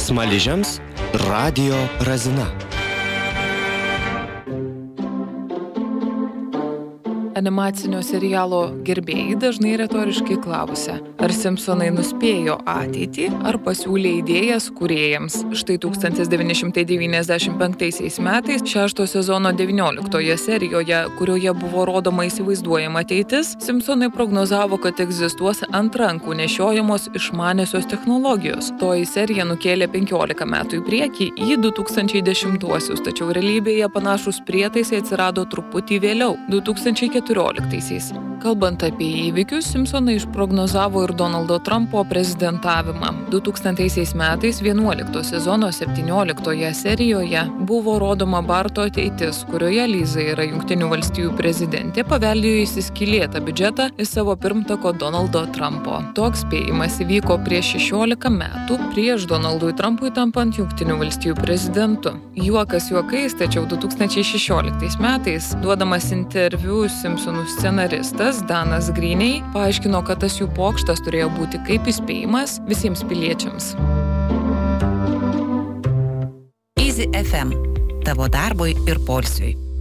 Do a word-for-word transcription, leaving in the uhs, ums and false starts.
Smaližiams radijo razina. Animacinio serialo gerbėjai dažnai retoriškai klausia, ar Simpsonai nuspėjo ateitį, ar pasiūlė idėjas kūrėjams. Štai tūkstantis devyni šimtai devyniasdešimt penktaisiais metais šešto sezono devynioliktoje serijoje, kurioje buvo rodoma įsivaizduojama ateitis, Simpsonai prognozavo, kad egzistuos ant rankų nešiojamos išmaniosios technologijos. Toji serija nukėlė penkiolika metų į priekį į du tūkstančiai dešimtuosius, tačiau realybėje panašūs prietaisai atsirado truputį vėliau, du tūkstančiai keturioliktaisiais. Kalbant apie įvykius, Simpsonai išprognozavo ir Donaldo Trumpo prezidentavimą. du tūkstantaisiais metais vienuolikto sezono septynioliktoje serijoje buvo rodoma Barto ateitis, kurioje Liza yra Jungtinių valstijų prezidentė, paveldėjusi skylėtą biudžetą iš savo pirmtako Donaldo Trumpo. Toks spėjimas įvyko prieš šešiolika metų, prieš Donaldui Trumpui tampant Jungtinių valstijų prezidentu. Juokas juokais, tačiau du tūkstančiai šešioliktais metais, duodamas interviu Simpsonų scenaristas Danas Greeney paaiškino, kad tas jų pokštas turėjo būti kaip įspėjimas visiems piliečiams. Easy F M. Tavo darbui ir poilsiui.